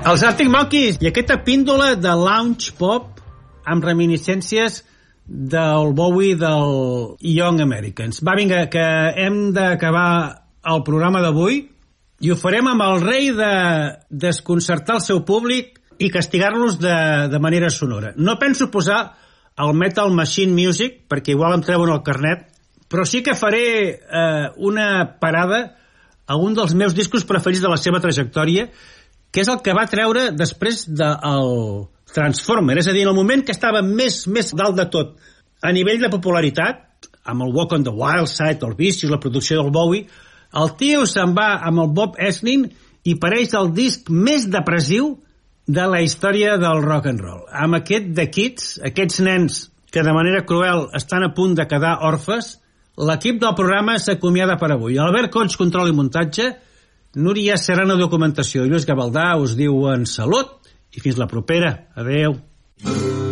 Els Arctic Monkeys i aquesta píndola de lounge pop amb reminiscències del Bowie del Young Americans. Va, vinga, que hem d'acabar el programa d'avui i ho farem amb el rei de desconcertar el seu públic i castigar-los de manera sonora. No penso posar el Metal Machine Music perquè igual em treuen el carnet, però sí que faré una parada a un dels meus discos preferits de la seva trajectòria, que és el que va treure després del Transformer, és a dir, en el moment que estava més dalt de tot a nivell de popularitat, amb el Walk on the Wild Side, el Vicious, la producció del Bowie, el tio se'n va amb el Bob Ezrin i pareix el disc més depressiu de la història del rock and roll. Amb aquest The Kids, aquests nens que de manera cruel estan a punt de quedar orfes, l'equip del programa s'acomiada per avui. Albert Conch, control i muntatge, Núria Serrano, documentació, i Lluís Gavaldà us diuen salut i fins la propera. Adeu.